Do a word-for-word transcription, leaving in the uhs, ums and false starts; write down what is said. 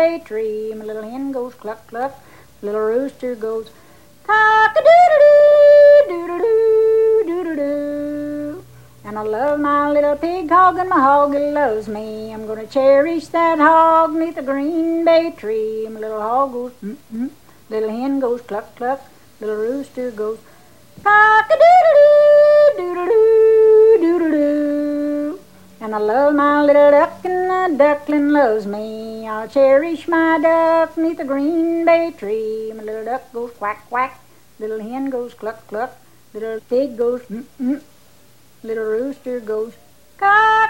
bay tree. My little hen goes cluck cluck. Little rooster goes cock-a-doodle-doo, doodle-doo, doodle-doo. And I love my little pig hog and my hog loves me. I'm gonna cherish that hog neath the green bay tree. My little hog goes mm-mm. Little hen goes cluck cluck. Little rooster goes cock-a-doodle-doo, doodle-doo, doodle-doo. And I love my little duck and the duckling loves me. I'll cherish my duck neath the green bay tree. My little duck goes quack quack. Little hen goes cluck cluck. Little pig goes mm-mm. Little rooster goes cock